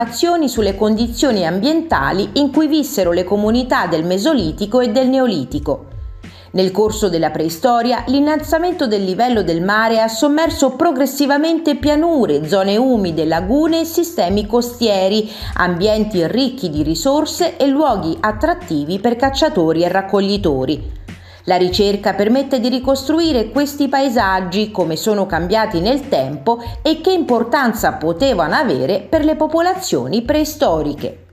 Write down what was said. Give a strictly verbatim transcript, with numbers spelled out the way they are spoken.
Azioni sulle condizioni ambientali in cui vissero le comunità del Mesolitico e del Neolitico. Nel corso della preistoria, l'innalzamento del livello del mare ha sommerso progressivamente pianure, zone umide, lagune e sistemi costieri, ambienti ricchi di risorse e luoghi attrattivi per cacciatori e raccoglitori. La ricerca permette di ricostruire questi paesaggi, come sono cambiati nel tempo e che importanza potevano avere per le popolazioni preistoriche.